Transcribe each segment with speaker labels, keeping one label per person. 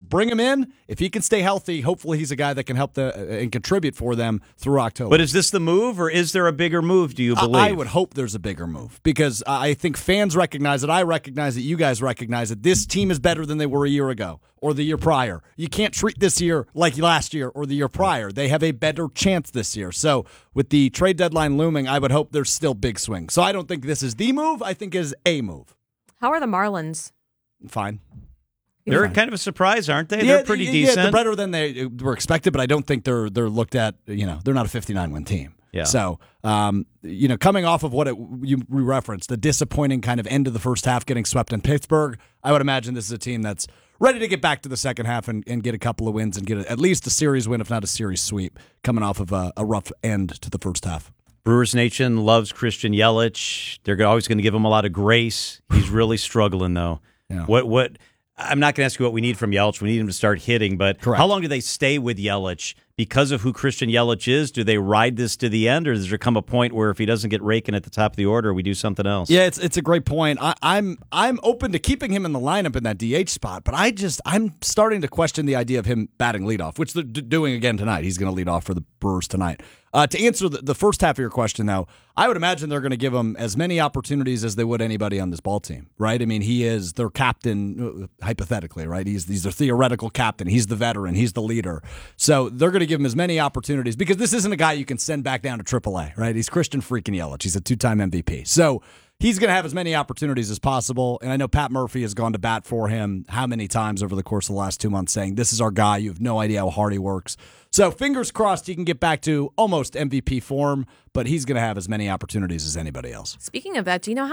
Speaker 1: bring him in. If he can stay healthy, hopefully he's a guy that can help and contribute for them through October.
Speaker 2: But is this the move, or is there a bigger move, do you believe?
Speaker 1: I would hope there's a bigger move because I think fans recognize it. I recognize it. You guys recognize it. This team is better than they were a year ago or the year prior. You can't treat this year like last year or the year prior. They have a better chance this year. So with the trade deadline looming, I would hope there's still big swings. So I don't think this is the move. I think it is a move.
Speaker 3: How are the Marlins?
Speaker 1: Fine.
Speaker 2: They're kind of a surprise, aren't they? They're pretty decent.
Speaker 1: Yeah, they're better than they were expected, but I don't think they're looked at, they're not a 59-win team.
Speaker 2: Yeah.
Speaker 1: So, coming off of what you referenced, the disappointing kind of end of the first half getting swept in Pittsburgh, I would imagine this is a team that's ready to get back to the second half and get a couple of wins and get at least a series win, if not a series sweep, coming off of a rough end to the first half.
Speaker 2: Brewers Nation loves Christian Yelich. They're always going to give him a lot of grace. He's really struggling, though.
Speaker 1: Yeah.
Speaker 2: What? I'm not going to ask you what we need from Yelich. We need him to start hitting, but
Speaker 1: Correct.
Speaker 2: How long do they stay with Yelich? Because of who Christian Yelich is, do they ride this to the end, or does there come a point where if he doesn't get raking at the top of the order, we do something else?
Speaker 1: Yeah, it's a great point. I'm open to keeping him in the lineup in that DH spot, but I'm starting to question the idea of him batting leadoff, which they're doing again tonight. He's going to lead off for the Brewers tonight. To answer the first half of your question, though, I would imagine they're going to give him as many opportunities as they would anybody on this ball team, right? I mean, he is their captain, hypothetically, right? He's their theoretical captain. He's the veteran. He's the leader. So they're going to give him as many opportunities because this isn't a guy you can send back down to AAA, right? He's Christian freaking Yelich. He's a two-time MVP. So he's going to have as many opportunities as possible, and I know Pat Murphy has gone to bat for him how many times over the course of the last 2 months saying, this is our guy, you have no idea how hard he works. So fingers crossed he can get back to almost MVP form, but he's going to have as many opportunities as anybody else.
Speaker 3: Speaking of that, do you know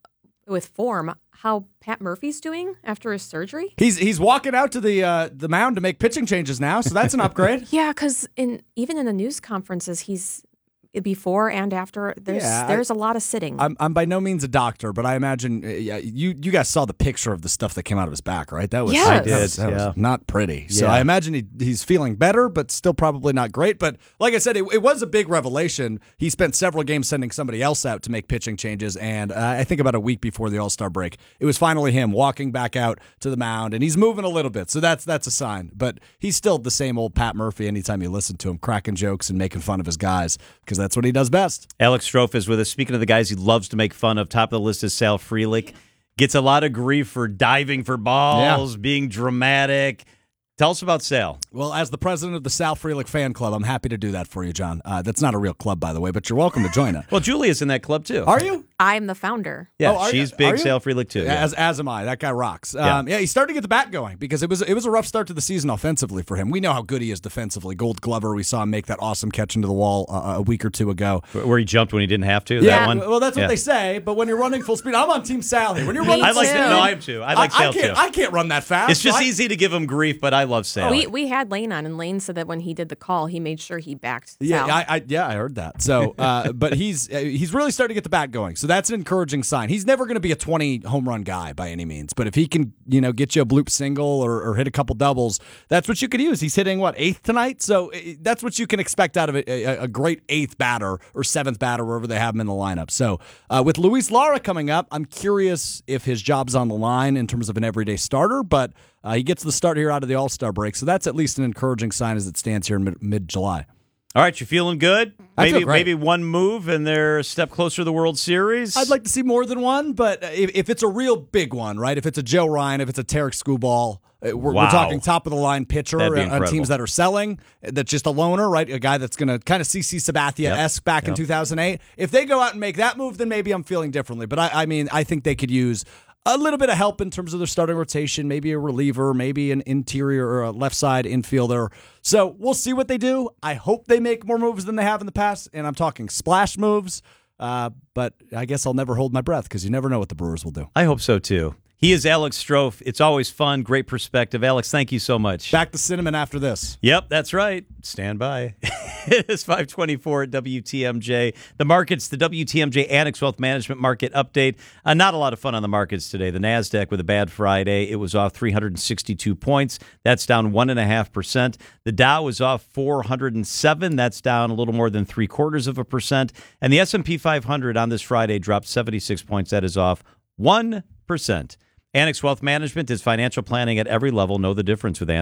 Speaker 3: how Pat Murphy's doing after his surgery?
Speaker 1: He's walking out to the mound to make pitching changes now, so that's an upgrade.
Speaker 3: Yeah, because even in the news conferences, he's before and after. There's a lot of sitting.
Speaker 1: I'm by no means a doctor, but I imagine you guys saw the picture of the stuff that came out of his back, right? That was
Speaker 3: Yes.
Speaker 1: that was not pretty. So
Speaker 2: Yeah.
Speaker 1: I imagine he's feeling better, but still probably not great. But like I said, it was a big revelation. He spent several games sending somebody else out to make pitching changes, and I think about a week before the All-Star break, it was finally him walking back out to the mound, and he's moving a little bit, so that's a sign. But he's still the same old Pat Murphy anytime you listen to him, cracking jokes and making fun of his guys, because that's what he does best.
Speaker 2: Alex Strofe is with us. Speaking of the guys he loves to make fun of, top of the list is Sal Frelick. Gets a lot of grief for diving for balls, being dramatic. Tell us about Sal.
Speaker 1: Well, as the president of the Sal Frelick fan club, I'm happy to do that for you, John. That's not a real club, by the way, but you're welcome to join it.
Speaker 2: Well, Julia's in that club, too.
Speaker 1: Are you?
Speaker 3: I'm the founder.
Speaker 2: Yeah,
Speaker 1: Oh,
Speaker 2: she's
Speaker 1: are
Speaker 2: big
Speaker 1: you?
Speaker 2: Sal Frelick, too. Yeah.
Speaker 1: As am I. That guy rocks.
Speaker 2: Yeah.
Speaker 1: He's starting to get the bat going because it was a rough start to the season offensively for him. We know how good he is defensively. Gold Glover, we saw him make that awesome catch into the wall a week or two ago.
Speaker 2: Where he jumped when he didn't have to,
Speaker 1: Yeah,
Speaker 2: that one?
Speaker 1: well, that's what
Speaker 2: Yeah.
Speaker 1: they say, but when you're running full speed, I'm on Team Sal here. When you're
Speaker 3: Me
Speaker 1: running
Speaker 2: I
Speaker 1: full
Speaker 2: like
Speaker 3: too.
Speaker 1: speed,
Speaker 2: No, I am too. I like Sal, too.
Speaker 1: I can't run that fast.
Speaker 2: It's just
Speaker 1: so
Speaker 2: easy to give him grief, but I love Sal.
Speaker 3: We had Lane on, and Lane said that when he did the call, he made sure he backed
Speaker 1: Yeah,
Speaker 3: Sal.
Speaker 1: I heard that. So, but he's really starting to get the bat going. So that's an encouraging sign. He's never going to be a 20 home run guy by any means, but if he can, get you a bloop single or hit a couple doubles, that's what you could use. He's hitting eighth tonight, so that's what you can expect out of a great eighth batter or seventh batter wherever they have him in the lineup. So with Luis Lara coming up, I'm curious if his job's on the line in terms of an everyday starter, but he gets the start here out of the All-Star break, so that's at least an encouraging sign as it stands here in mid-July.
Speaker 2: All right, you feeling good?
Speaker 1: I feel great.
Speaker 2: Maybe one move and they're a step closer to the World Series?
Speaker 1: I'd like to see more than one, but if it's a real big one, right? If it's a Joe Ryan, if it's a Tarek Skubal, we're talking top-of-the-line pitcher
Speaker 2: That'd be
Speaker 1: on
Speaker 2: incredible.
Speaker 1: teams that are selling, that's just a loner, right? A guy that's going to kind of CC Sabathia-esque back in 2008. If they go out and make that move, then maybe I'm feeling differently. But I think they could use a little bit of help in terms of their starting rotation, maybe a reliever, maybe an interior or a left side infielder. So we'll see what they do. I hope they make more moves than they have in the past, and I'm talking splash moves. But I guess I'll never hold my breath because you never know what the Brewers will do.
Speaker 2: I hope so, too. He is Alex Strofe. It's always fun, great perspective. Alex, thank you so much.
Speaker 1: Back to Cinnamon after this.
Speaker 2: Yep, that's right. Stand by. It is 524 at WTMJ. The markets, the WTMJ Annex Wealth Management Market Update. Not a lot of fun on the markets today. The NASDAQ with a bad Friday. It was off 362 points. That's down 1.5%. The Dow was off 407. That's down a little more than 0.75%. And the S&P 500 on this Friday dropped 76 points. That is off 1%. Annex Wealth Management is financial planning at every level. Know the difference with Annex.